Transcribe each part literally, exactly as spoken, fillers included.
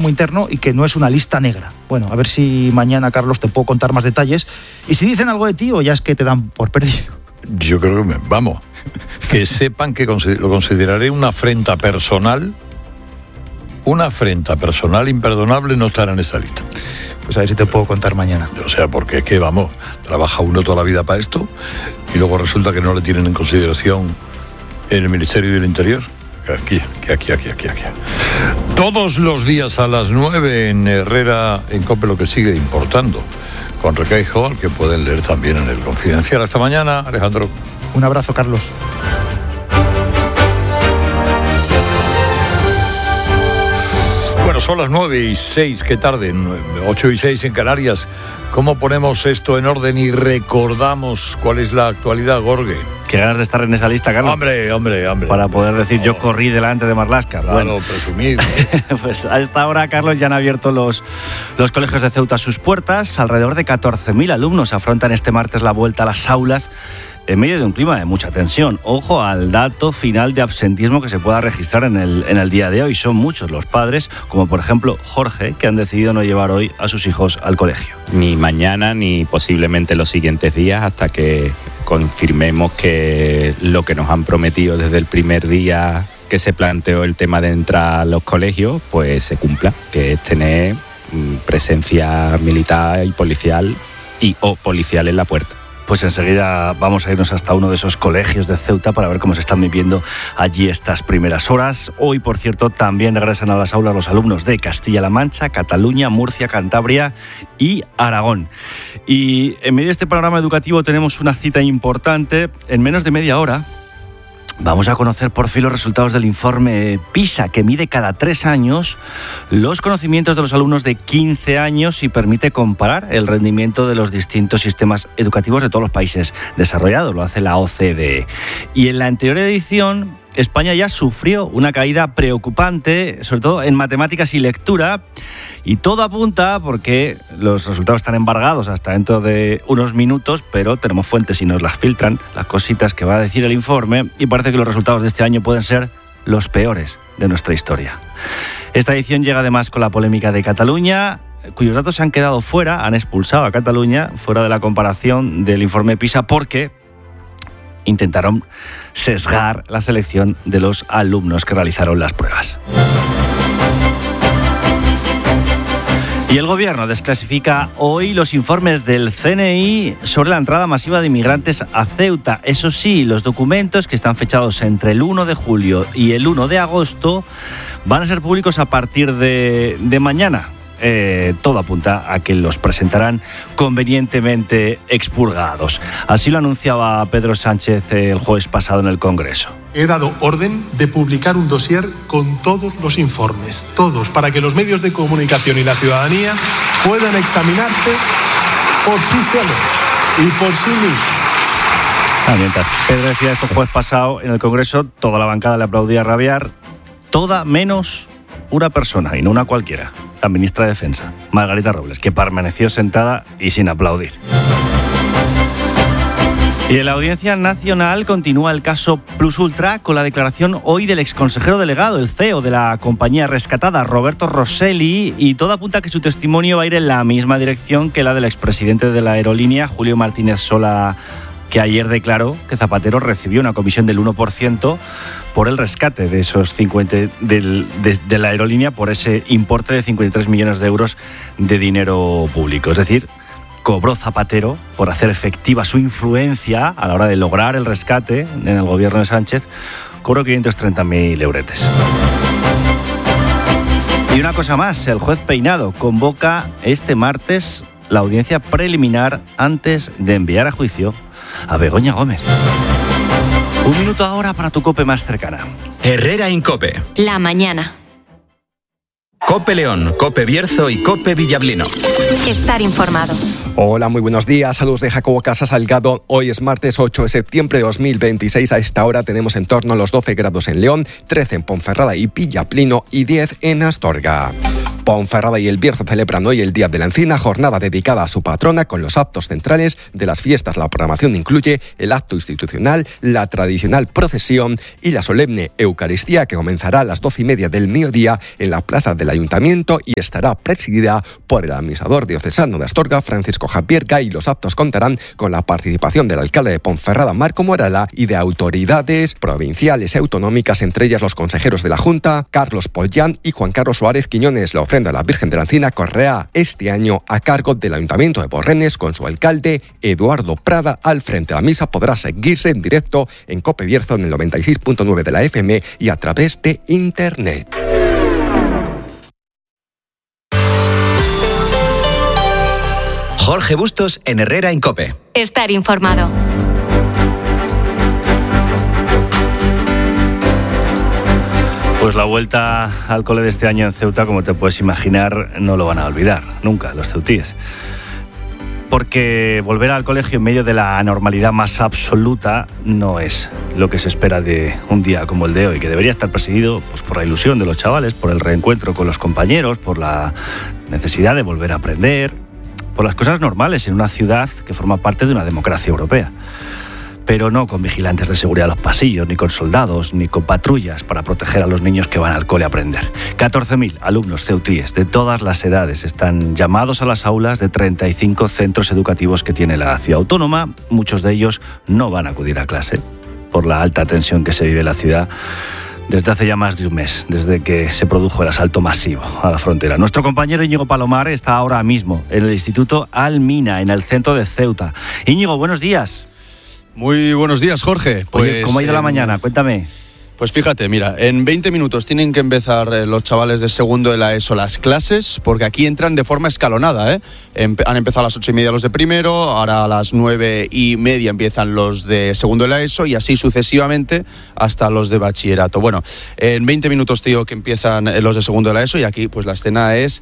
turismo interno y que no es una lista negra. Bueno, a ver si mañana, Carlos, te puedo contar más detalles. Y si dicen algo de ti o ya es que te dan por perdido. Yo creo que, me, vamos, que sepan que lo consideraré una afrenta personal, una afrenta personal imperdonable no estar en esa lista. Pues a ver si te puedo contar mañana. O sea, porque es que, vamos, trabaja uno toda la vida para esto y luego resulta que no le tienen en consideración en el Ministerio del Interior. Aquí, aquí, aquí, aquí, aquí. Todos los días a las nueve en Herrera, en COPE, lo que sigue importando, con Requeijo, al que pueden leer también en El Confidencial. Hasta mañana, Alejandro. Un abrazo, Carlos. Bueno, son las nueve y seis, qué tarde, ocho y seis en Canarias. ¿Cómo ponemos esto en orden y recordamos cuál es la actualidad, Gorge? Qué ganas de estar en esa lista, Carlos. Hombre, hombre, hombre. Para poder decir, oh, yo corrí delante de Marlaska. Claro, bueno, presumir. Pues a esta hora, Carlos, ya han abierto los, los colegios de Ceuta sus puertas. Alrededor de catorce mil alumnos afrontan este martes la vuelta a las aulas en medio de un clima de mucha tensión. Ojo al dato final de absentismo que se pueda registrar en el, en el día de hoy. Son muchos los padres, como por ejemplo Jorge, que han decidido no llevar hoy a sus hijos al colegio. Ni mañana ni posiblemente los siguientes días hasta que confirmemos que lo que nos han prometido desde el primer día que se planteó el tema de entrar a los colegios, pues se cumpla, que es tener presencia militar y policial y o policial en la puerta. Pues enseguida vamos a irnos hasta uno de esos colegios de Ceuta para ver cómo se están viviendo allí estas primeras horas. Hoy, por cierto, también regresan a las aulas los alumnos de Castilla-La Mancha, Cataluña, Murcia, Cantabria y Aragón. Y en medio de este panorama educativo tenemos una cita importante. En menos de media hora vamos a conocer por fin los resultados del informe PISA, que mide cada tres años los conocimientos de los alumnos de quince años y permite comparar el rendimiento de los distintos sistemas educativos de todos los países desarrollados. Lo hace la O C D E. Y en la anterior edición, España ya sufrió una caída preocupante, sobre todo en matemáticas y lectura, y todo apunta, porque los resultados están embargados hasta dentro de unos minutos, pero tenemos fuentes y nos las filtran, las cositas que va a decir el informe, y parece que los resultados de este año pueden ser los peores de nuestra historia. Esta edición llega además con la polémica de Cataluña, cuyos datos se han quedado fuera, han expulsado a Cataluña fuera de la comparación del informe PISA porque intentaron sesgar la selección de los alumnos que realizaron las pruebas. Y el gobierno desclasifica hoy los informes del C N I sobre la entrada masiva de inmigrantes a Ceuta. Eso sí, los documentos, que están fechados entre el uno de julio y el uno de agosto, van a ser públicos a partir de, de mañana. Eh, todo apunta a que los presentarán convenientemente expurgados. Así lo anunciaba Pedro Sánchez el jueves pasado en el Congreso. He dado orden de publicar un dossier con todos los informes, todos, para que los medios de comunicación y la ciudadanía puedan examinarse por sí solos y por sí mismos. Ah, mientras Pedro decía esto el jueves pasado en el Congreso, toda la bancada le aplaudía a rabiar, toda menos una persona, y no una cualquiera, la ministra de Defensa, Margarita Robles, que permaneció sentada y sin aplaudir. Y en la Audiencia Nacional continúa el caso Plus Ultra con la declaración hoy del exconsejero delegado, el C E O de la compañía rescatada, Roberto Rosselli, y todo apunta a que su testimonio va a ir en la misma dirección que la del expresidente de la aerolínea, Julio Martínez Sola, que ayer declaró que Zapatero recibió una comisión del uno por ciento por el rescate de esos cincuenta del, de, de la aerolínea por ese importe de cincuenta y tres millones de euros de dinero público. Es decir, cobró Zapatero por hacer efectiva su influencia a la hora de lograr el rescate en el gobierno de Sánchez, cobró quinientos treinta mil euretes. Y una cosa más, el juez Peinado convoca este martes la audiencia preliminar antes de enviar a juicio a Begoña Gómez. Un minuto ahora para tu COPE más cercana. Herrera Incope. La mañana. COPE León, COPE Bierzo y COPE Villablino. Estar informado. Hola, muy buenos días. Saludos de Jacobo Casa Salgado. Hoy es martes ocho de septiembre de dos mil veintiséis. A esta hora tenemos en torno a los doce grados en León, trece en Ponferrada y Villablino y diez en Astorga. Ponferrada y El Bierzo celebran hoy el Día de la Encina, jornada dedicada a su patrona con los actos centrales de las fiestas. La programación incluye el acto institucional, la tradicional procesión y la solemne Eucaristía, que comenzará a las doce y media del mediodía en la plaza del Ayuntamiento y estará presidida por el administrador diocesano de Astorga, Francisco Javier Gay. Los actos contarán con la participación del alcalde de Ponferrada, Marco Morala, y de autoridades provinciales y autonómicas, entre ellas los consejeros de la Junta, Carlos Pollán y Juan Carlos Suárez Quiñones. La ofrenda a la Virgen de la Encina correrá este año a cargo del Ayuntamiento de Porrenes, con su alcalde Eduardo Prada al frente. La misa podrá seguirse en directo en Cope Bierzo en el noventa y seis punto nueve de la F M y a través de Internet. Jorge Bustos en Herrera en Cope. Estar informado. Pues la vuelta al cole de este año en Ceuta, como te puedes imaginar, no lo van a olvidar nunca los ceutíes. Porque volver al colegio en medio de la anormalidad más absoluta no es lo que se espera de un día como el de hoy, que debería estar presidido pues, por la ilusión de los chavales, por el reencuentro con los compañeros, por la necesidad de volver a aprender, por las cosas normales en una ciudad que forma parte de una democracia europea. Pero no con vigilantes de seguridad en los pasillos, ni con soldados, ni con patrullas para proteger a los niños que van al cole a aprender. catorce mil alumnos ceutíes de todas las edades están llamados a las aulas de treinta y cinco centros educativos que tiene la ciudad autónoma. Muchos de ellos no van a acudir a clase por la alta tensión que se vive en la ciudad desde hace ya más de un mes, desde que se produjo el asalto masivo a la frontera. Nuestro compañero Íñigo Palomar está ahora mismo en el Instituto Almina, en el centro de Ceuta. Íñigo, buenos días. Muy buenos días, Jorge. Pues, Oye, ¿cómo ha ido la mañana? Cuéntame. Pues fíjate, mira, en veinte minutos tienen que empezar los chavales de segundo de la ESO las clases, porque aquí entran de forma escalonada, ¿eh? Empe- han empezado a las ocho y media los de primero, ahora a las nueve y media empiezan los de segundo de la ESO y así sucesivamente hasta los de bachillerato. Bueno, en veinte minutos te digo que empiezan los de segundo de la ESO y aquí pues la escena es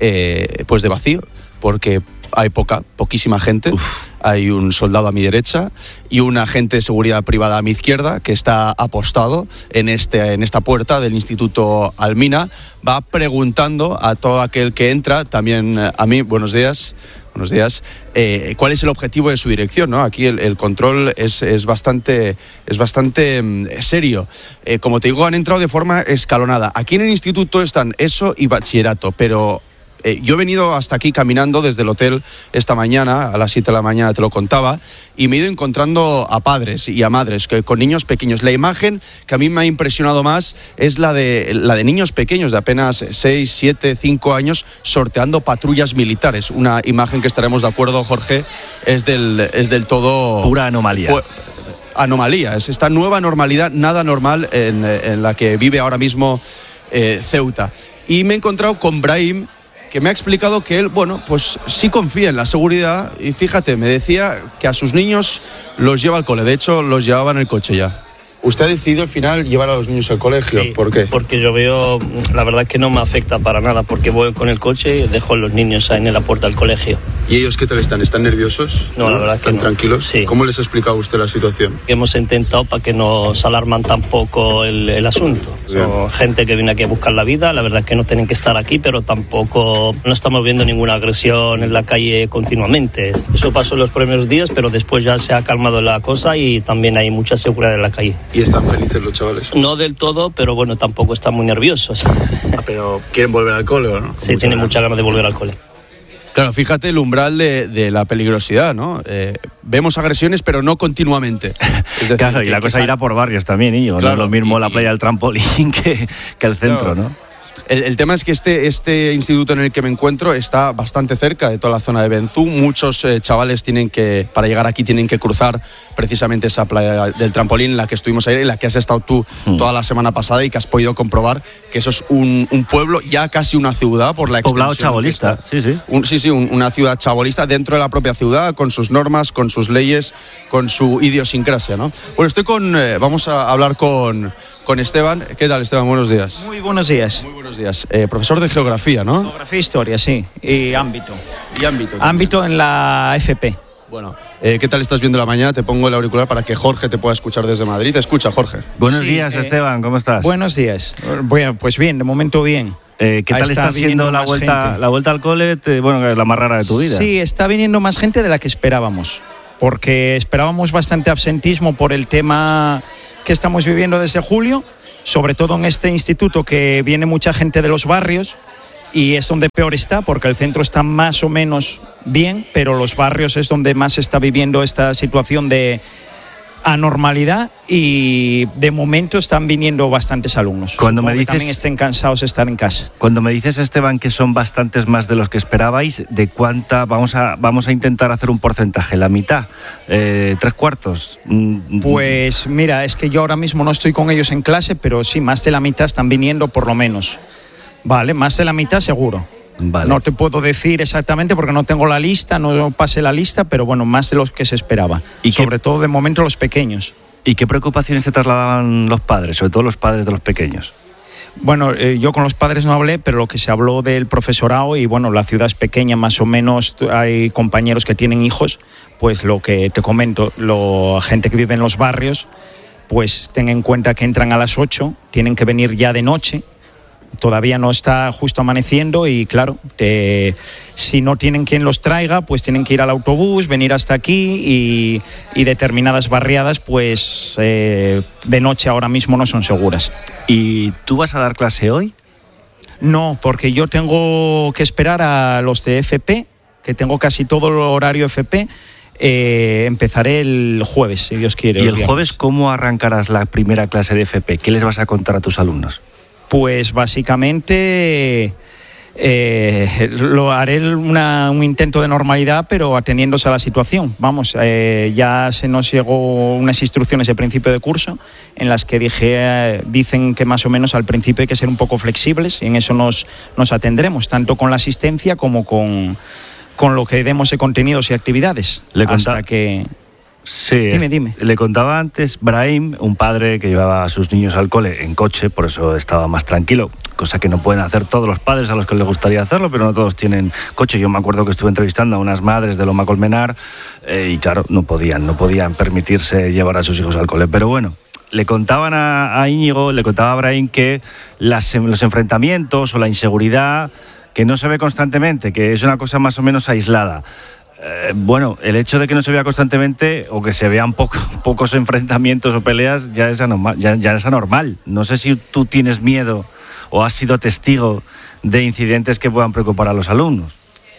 eh, pues de vacío, porque hay poca, poquísima gente. Uf. Hay un soldado a mi derecha y un agente de seguridad privada a mi izquierda que está apostado en, este, en esta puerta del Instituto Almina. Va preguntando a todo aquel que entra, también a mí, buenos días, buenos días, eh, cuál es el objetivo de su dirección, ¿no? Aquí el, el control es, es bastante, es bastante um, serio. Eh, como te digo, han entrado de forma escalonada. Aquí en el instituto están ESO y bachillerato, pero Eh, yo he venido hasta aquí caminando desde el hotel esta mañana, a las siete de la mañana te lo contaba, y me he ido encontrando a padres y a madres que, con niños pequeños. La imagen que a mí me ha impresionado más es la de, la de niños pequeños de apenas seis, siete, cinco años sorteando patrullas militares. Una imagen que estaremos de acuerdo, Jorge, es del, es del todo... Pura anomalía. Fue, anomalía, es esta nueva normalidad, nada normal en, en la que vive ahora mismo eh, Ceuta. Y me he encontrado con Brahim, que me ha explicado que él, bueno, pues sí confía en la seguridad y fíjate, me decía que a sus niños los lleva al cole, de hecho los llevaba en el coche ya. ¿Usted ha decidido al final llevar a los niños al colegio? Sí, ¿por qué? Porque yo veo, la verdad es que no me afecta para nada, porque voy con el coche y dejo a los niños ahí en la puerta del colegio. ¿Y ellos qué tal están? ¿Están nerviosos? No, la verdad es que ¿Están no. tranquilos? Sí. ¿Cómo les ha explicado usted la situación? Que hemos intentado para que nos alarman tampoco el, el asunto. Bien. Son gente que viene aquí a buscar la vida, la verdad es que no tienen que estar aquí, pero tampoco no estamos viendo ninguna agresión en la calle continuamente. Eso pasó en los primeros días, pero después ya se ha calmado la cosa y también hay mucha seguridad en la calle. ¿Y están felices los chavales? No del todo, pero bueno, tampoco están muy nerviosos. Ah, pero quieren volver al cole, ¿o no? Sí, tienen muchas ganas de volver al cole. Claro, fíjate el umbral de, de la peligrosidad, ¿no? Eh, vemos agresiones, pero no continuamente. Es decir, claro, y la cosa sal... irá por barrios también, Íñigo. Claro, no es lo mismo y, la playa del trampolín que, que el centro, claro. ¿no? El, el tema es que este, este instituto en el que me encuentro está bastante cerca de toda la zona de Benzú. Muchos eh, chavales tienen que, para llegar aquí tienen que cruzar precisamente esa playa del trampolín en la que estuvimos ayer, en la que has estado tú mm. toda la semana pasada y que has podido comprobar que eso es un, un pueblo, ya casi una ciudad por la extensión. Poblado chabolista, sí, sí. Un, sí, sí, un, una ciudad chabolista dentro de la propia ciudad, con sus normas, con sus leyes, con su idiosincrasia, ¿no? Bueno, estoy con, eh, vamos a hablar con... Con Esteban. ¿Qué tal, Esteban? Buenos días. Muy buenos días. Muy buenos días. Eh, profesor de Geografía, ¿no? Geografía e Historia, sí. Y ámbito. Y ámbito. Ámbito también. En la F P. Bueno, eh, ¿qué tal estás viendo la mañana? Te pongo el auricular para que Jorge te pueda escuchar desde Madrid. Te escucha, Jorge. Buenos sí, días, eh, Esteban. ¿Cómo estás? Buenos días. Bueno, pues bien, de momento bien. Eh, ¿Qué tal está, está siendo la vuelta, gente. la vuelta al cole? Te, bueno, es la más rara de tu vida. Sí, está viniendo más gente de la que esperábamos, porque esperábamos bastante absentismo por el tema que estamos viviendo desde julio, sobre todo en este instituto que viene mucha gente de los barrios y es donde peor está, porque el centro está más o menos bien, pero los barrios es donde más se está viviendo esta situación de anormalidad y de momento están viniendo bastantes alumnos. Cuando me dices, también estén cansados de estar en casa. Cuando me dices, Esteban, que son bastantes más de los que esperabais, ¿de cuánta? Vamos a, vamos a intentar hacer un porcentaje, la mitad, eh, tres cuartos. Pues mira, es que yo ahora mismo no estoy con ellos en clase, pero sí, más de la mitad están viniendo por lo menos. Vale, más de la mitad seguro. Vale. No te puedo decir exactamente porque no tengo la lista, no pasé la lista, pero bueno, más de los que se esperaba. Y sobre qué, todo de momento los pequeños. ¿Y qué preocupaciones se trasladaban los padres, sobre todo los padres de los pequeños? Bueno, eh, yo con los padres no hablé, pero lo que se habló del profesorado, y bueno, la ciudad es pequeña, más o menos hay compañeros que tienen hijos, pues lo que te comento, la gente que vive en los barrios, pues ten en cuenta que entran a las ocho, tienen que venir ya de noche. Todavía no está justo amaneciendo y claro, te, si no tienen quien los traiga, pues tienen que ir al autobús, venir hasta aquí y, y determinadas barriadas, pues eh, de noche ahora mismo no son seguras. ¿Y tú vas a dar clase hoy? No, porque yo tengo que esperar a los de F P, que tengo casi todo el horario F P. Eh, empezaré el jueves, si Dios quiere. ¿Y el, el jueves cómo arrancarás la primera clase de F P? ¿Qué les vas a contar a tus alumnos? Pues básicamente eh, lo haré una, un intento de normalidad, pero ateniéndose a la situación. Vamos, eh, ya se nos llegó unas instrucciones de principio de curso en las que dije, eh, dicen que más o menos al principio hay que ser un poco flexibles y en eso nos, nos atendremos, tanto con la asistencia como con, con lo que demos de contenidos y actividades. Le hasta conta- que... Sí, dime, dime. Le contaba antes Brahim, un padre que llevaba a sus niños al cole en coche, por eso estaba más tranquilo, cosa que no pueden hacer todos los padres a los que les gustaría hacerlo, pero no todos tienen coche. Yo me acuerdo que estuve entrevistando a unas madres de Loma Colmenar eh, y claro, no podían, no podían permitirse llevar a sus hijos al cole, pero bueno. Le contaban a, a Íñigo, le contaba a Brahim que las, los enfrentamientos o la inseguridad, que no se ve constantemente, que es una cosa más o menos aislada. Eh, bueno, el hecho de que no se vea constantemente o que se vean poco, pocos enfrentamientos o peleas ya es, anormal, ya, ya es anormal. No sé si tú tienes miedo o has sido testigo de incidentes que puedan preocupar a los alumnos.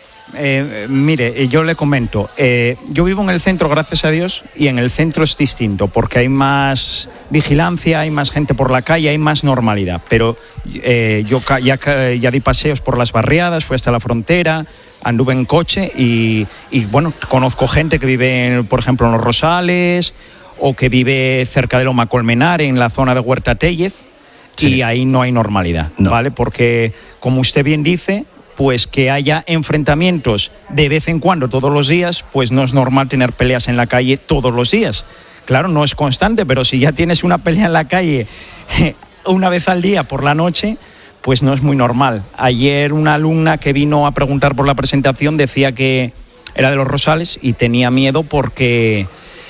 Eh, mire, yo le comento, eh, yo vivo en el centro, gracias a Dios, y en el centro es distinto, porque hay más vigilancia, hay más gente por la calle, hay más normalidad, pero eh, yo ya, ya di paseos por las barriadas, fui hasta la frontera, anduve en coche y, y bueno, conozco gente que vive, por ejemplo, en Los Rosales o que vive cerca de Loma Colmenar, en la zona de Huerta Tellez, sí. Y ahí no hay normalidad, no. ¿Vale? Porque, como usted bien dice, pues que haya enfrentamientos de vez en cuando, todos los días, pues no es normal tener peleas en la calle todos los días. Claro, no es constante, pero si ya tienes una pelea en la calle una vez al día por la noche, pues no es muy normal. Ayer una alumna que vino a preguntar por la presentación decía que era de Los Rosales y tenía miedo porque...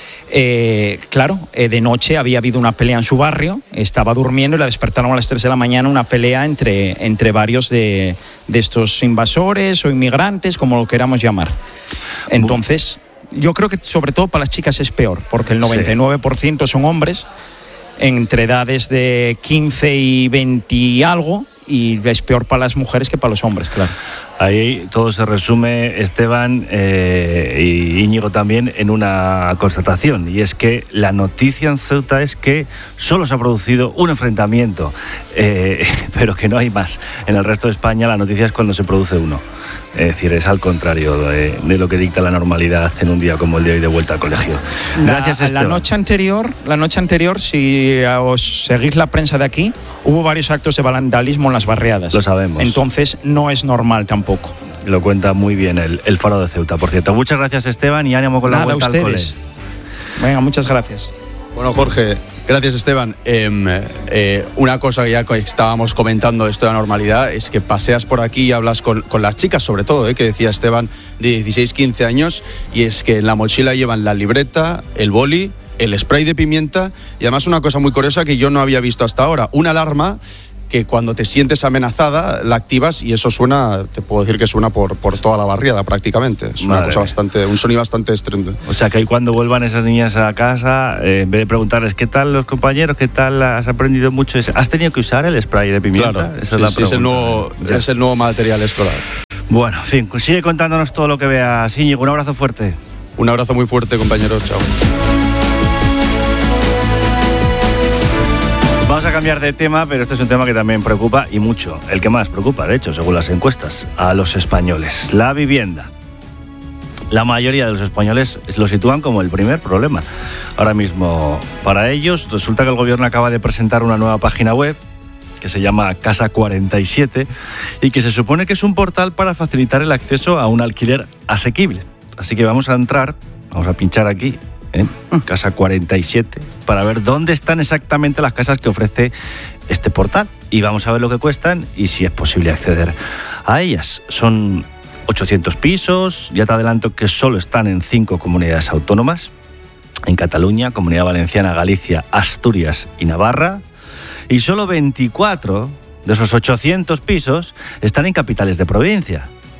Eh, claro, eh, de noche había habido una pelea en su barrio, estaba durmiendo y la despertaron a las tres de la mañana, una pelea entre, entre varios de, de estos invasores o inmigrantes, como lo queramos llamar. Entonces, yo creo que sobre todo para las chicas es peor, porque el noventa y nueve por ciento son hombres entre edades de quince y veinte y algo, y es peor para las mujeres que para los hombres, claro. Ahí todo se resume, Esteban eh, y Íñigo también, en una constatación, y es que la noticia en Ceuta es que solo se ha producido un enfrentamiento, eh, pero que no hay más. En el resto de España la noticia es cuando se produce uno. Es decir, es al contrario de, de lo que dicta la normalidad en un día como el de hoy de vuelta al colegio. Gracias, la, Esteban. La noche anterior, la noche anterior, si os seguís la prensa de aquí, hubo varios actos de vandalismo en las barriadas. Lo sabemos. Entonces no es normal tampoco. Lo cuenta muy bien el, el Faro de Ceuta, por cierto. Muchas gracias, Esteban, y ánimo con la Nada, vuelta al cole. Venga, muchas gracias. Bueno, Jorge, gracias, Esteban. Eh, eh, una cosa que ya estábamos comentando, esto de la normalidad, es que paseas por aquí y hablas con, con las chicas, sobre todo, eh, que decía Esteban, de dieciséis, quince años, y es que en la mochila llevan la libreta, el boli, el spray de pimienta y además una cosa muy curiosa que yo no había visto hasta ahora, una alarma que cuando te sientes amenazada la activas y eso suena, te puedo decir que suena por, por toda la barriada prácticamente. Es una Madre cosa mía. bastante, un sonido bastante estridente. O sea que ahí cuando vuelvan esas niñas a casa, eh, en vez de preguntarles qué tal los compañeros, qué tal has aprendido mucho, ¿has tenido que usar el spray de pimienta? Claro, Esa sí, es la sí, es, el nuevo, Ya. es el nuevo material escolar. Bueno, en fin, pues sigue contándonos todo lo que veas, Íñigo. Un abrazo fuerte. Un abrazo muy fuerte, compañero. Chao. Vamos a cambiar de tema, pero este es un tema que también preocupa y mucho. El que más preocupa, de hecho, según las encuestas, a los españoles. La vivienda. La mayoría de los españoles lo sitúan como el primer problema. Ahora mismo, para ellos, resulta que el gobierno acaba de presentar una nueva página web que se llama Casa cuarenta y siete y que se supone que es un portal para facilitar el acceso a un alquiler asequible. Así que vamos a entrar, vamos a pinchar aquí, ¿eh? Casa cuarenta y siete, para ver dónde están exactamente las casas que ofrece este portal. Y vamos a ver lo que cuestan y si es posible acceder a ellas. Son ochocientos pisos, ya te adelanto que solo están en cinco comunidades autónomas. En Cataluña, Comunidad Valenciana, Galicia, Asturias y Navarra. Y solo veinticuatro de esos ochocientos pisos están en capitales de provincia.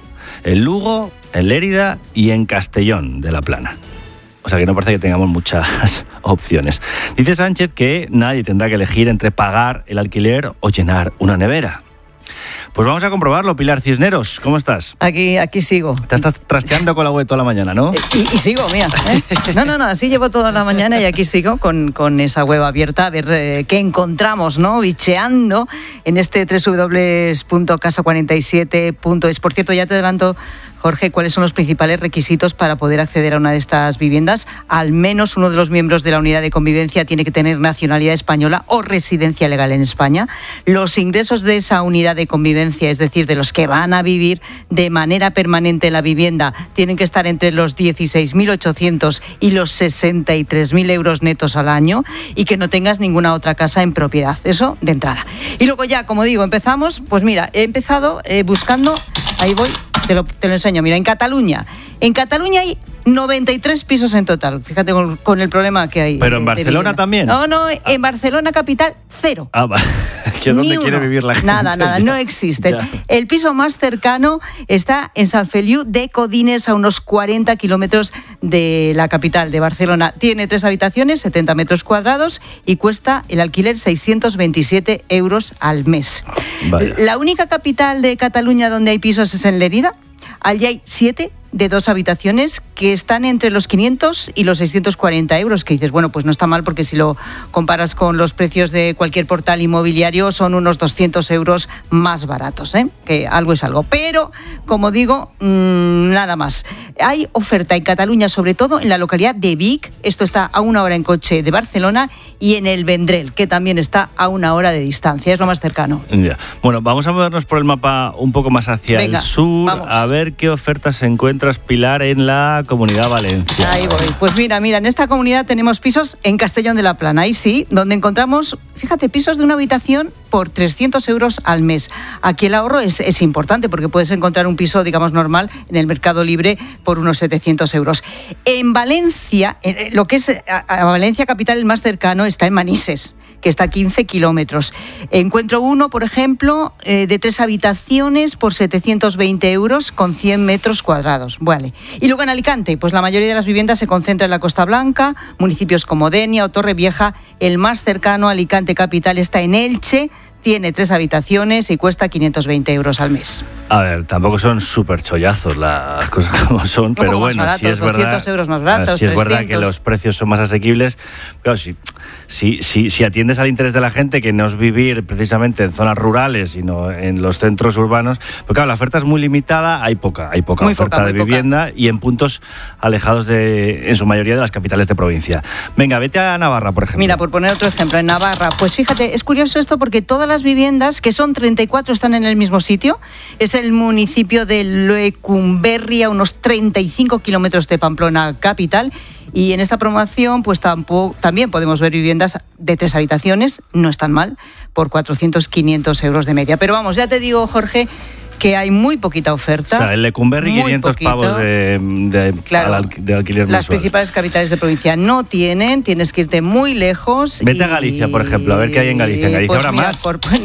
En Lugo, en Lérida y en Castellón de la Plana. O sea que no parece que tengamos muchas opciones. Dice Sánchez que nadie tendrá que elegir entre pagar el alquiler o llenar una nevera. Pues vamos a comprobarlo. Pilar Cisneros, ¿cómo estás? Aquí, aquí sigo. Te estás trasteando con la web toda la mañana, ¿no? Y, y sigo, mira. ¿eh? No, no, no, así llevo toda la mañana y aquí sigo con, con esa web abierta a ver eh, qué encontramos, ¿no? Bicheando en este doble u doble u doble u punto casa cuarenta y siete punto es. Por cierto, ya te adelanto, Jorge, cuáles son los principales requisitos para poder acceder a una de estas viviendas. Al menos uno de los miembros de la unidad de convivencia tiene que tener nacionalidad española o residencia legal en España. Los ingresos de esa unidad de convivencia, es decir, de los que van a vivir de manera permanente en la vivienda, tienen que estar entre los dieciséis mil ochocientos y los sesenta y tres mil euros netos al año y que no tengas ninguna otra casa en propiedad. Eso de entrada. Y luego ya, como digo, empezamos, pues mira, he empezado eh, buscando, ahí voy, te lo, te lo enseño, mira, en Cataluña. En Cataluña hay noventa y tres pisos en total, fíjate con, con el problema que hay. ¿Pero en de, Barcelona de también? No, no, en Barcelona capital, cero. Ah, va. Que es Ni donde uno. quiere vivir la gente. Nada, nada, no existe. Ya. El piso más cercano está en Sant Feliu de Codines, a unos cuarenta kilómetros de la capital de Barcelona. Tiene tres habitaciones, setenta metros cuadrados y cuesta el alquiler seiscientos veintisiete euros al mes. Vaya. La única capital de Cataluña donde hay pisos es en Lérida. Allí hay siete de dos habitaciones que están entre los quinientos y los seiscientos cuarenta euros, que dices, bueno, pues no está mal porque si lo comparas con los precios de cualquier portal inmobiliario son unos doscientos euros más baratos, ¿eh? Que algo es algo. Pero, como digo, mmm, nada más. Hay oferta en Cataluña, sobre todo en la localidad de Vic, esto está a una hora en coche de Barcelona, y en el Vendrell, que también está a una hora de distancia, es lo más cercano. Ya. Bueno, vamos a movernos por el mapa un poco más hacia Venga, el sur, vamos. a ver qué ofertas se encuentras, Pilar, en la Comunidad Valenciana. Ahí voy. Pues mira, mira, en esta comunidad tenemos pisos en Castellón de la Plana, ahí sí, donde encontramos, fíjate, pisos de una habitación por trescientos euros al mes. Aquí el ahorro es, es importante porque puedes encontrar un piso, digamos, normal en el mercado libre por unos setecientos euros. En Valencia, en lo que es a, a Valencia capital, el más cercano está en Manises, que está a quince kilómetros. Encuentro uno, por ejemplo, eh, de tres habitaciones por setecientos veinte euros con cien metros cuadrados. Vale. Y luego en Alicante, pues la mayoría de las viviendas se concentra en la Costa Blanca, municipios como Denia o Torrevieja. El más cercano, Alicante capital, está en Elche, tiene tres habitaciones y cuesta quinientos veinte euros al mes. A ver, tampoco son súper chollazos las cosas como son, Un pero poco más bueno, baratos, sí es verdad, doscientos euros más baratos, sí es verdad trescientos. que los precios son más asequibles, pero si, si, si, si atiendes al interés de la gente, que no es vivir precisamente en zonas rurales, sino en los centros urbanos, pues claro, la oferta es muy limitada, hay poca, hay poca Muy oferta poca, de muy poca. vivienda y en puntos alejados de, en su mayoría, de las capitales de provincia. Venga, vete a Navarra, por ejemplo. Mira, por poner otro ejemplo, en Navarra, pues fíjate, es curioso esto porque todas las viviendas, que son treinta y cuatro, están en el mismo sitio. Es el municipio de Lecumberri, a unos treinta y cinco kilómetros de Pamplona capital. Y en esta promoción, pues tampoco, también podemos ver viviendas de tres habitaciones, no están mal, por cuatrocientos, quinientos euros de media. Pero vamos, ya te digo, Jorge, que hay muy poquita oferta. O sea, el Lecumberri, muy quinientos poquito. pavos de, de, Claro, al alqu- de alquiler Las mensual. principales capitales de provincia no tienen, tienes que irte muy lejos. Vete y- a Galicia, por ejemplo, a ver qué hay en Galicia. En Galicia pues habrá mira, más. Por poner,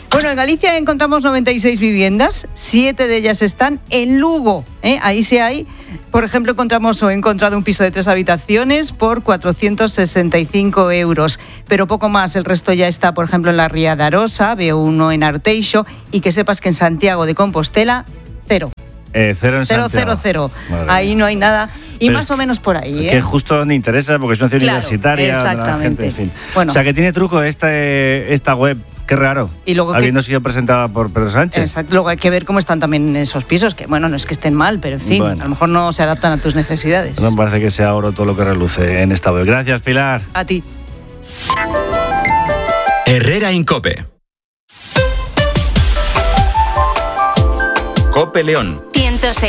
Bueno, en Galicia encontramos noventa y seis viviendas, siete de ellas están en Lugo. ¿eh? Ahí sí hay, por ejemplo, encontramos o he encontrado un piso de tres habitaciones por cuatrocientos sesenta y cinco euros, pero poco más. El resto ya está, por ejemplo, en la Ría de Arosa, veo uno en Arteixo, y que sepas que en Santiago de Compostela, cero. Eh, cero en Cero, Santiago. cero, cero. Madre Ahí mía. no hay nada. Y Pero más o menos por ahí, ¿eh? Que justo donde interesa, porque es una ciudad Claro, universitaria. donde la exactamente. gente, en fin. Bueno. O sea, que tiene truco esta, esta web. Qué raro. Y luego que- Habiendo sido presentada por Pedro Sánchez. Exacto. Luego hay que ver cómo están también esos pisos, que bueno, no es que estén mal, pero en fin, Bueno. a lo mejor no se adaptan a tus necesidades. No me parece que sea oro todo lo que reluce en esta web. Gracias, Pilar. A ti. Herrera Incope. Cope León. ciento seis.